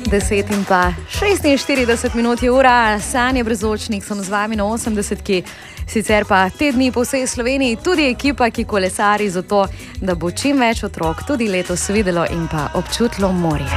10 in pa 46 minut je ura, Sanje Brezočnik sem z vami na 80-ki, sicer pa te dni po vsej Sloveniji tudi ekipa, ki kolesari za to, da bo čim več otrok tudi letos videlo in pa občutilo morje.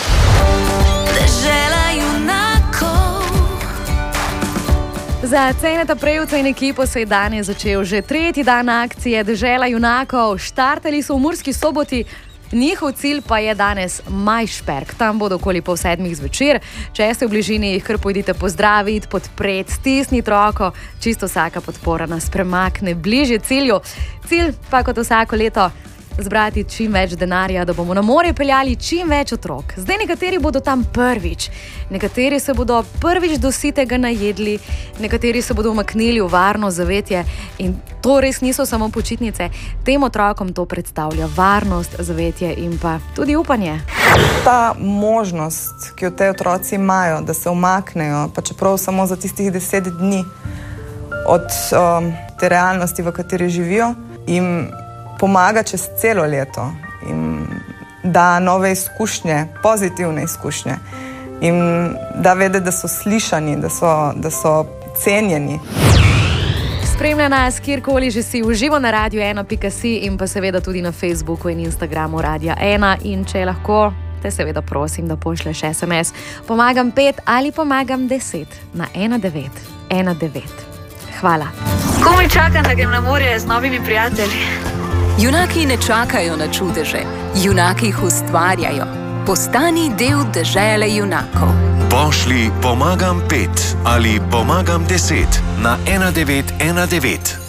Za Ceneta Prevca in ekipo se je danes začel že tretji dan akcije Dežela junakov. Štartali so v Murski Soboti, njihov cilj pa je danes Majšperk. Tam bodo okoli 6:30 zvečer. Če ste v bližini, jih kar pojdite pozdraviti, podpreti, stisniti roko. Čisto vsaka podpora nas premakne bližje cilju. Cilj pa kot vsako leto zbrati čim več denarja, da bomo na morje peljali čim več otrok. Zdaj nekateri bodo tam prvič, nekateri se bodo prvič do sitega najedli, nekateri se bodo umaknili v varno zavetje in to res niso samo počitnice. Tem otrokom to predstavlja varnost, zavetje in pa tudi upanje. Ta možnost, ki jo te otroci imajo, da se umaknejo, pa čeprav samo za tistih 10 dni od te realnosti, v kateri živijo, jim pomaga čez celo leto, jim da nove izkušnje, pozitivne izkušnje, jim da vedeti, da so slišani, da so cenjeni. Spremlja nas, kjerkoli že si, v živo na radio1.si in pa seveda tudi na Facebooku in Instagramu Radia 1. In če lahko, te seveda prosim, da pošleš SMS. Pomagam 5 ali pomagam 10 na 1919. Hvala. Komaj čakam, da grem na morje z novimi prijatelji. Junaki ne čakajo na čudeže, junaki jih ustvarjajo. Postani del Dežele junakov. Pošli pomagam 5 ali pomagam 10 na 1919.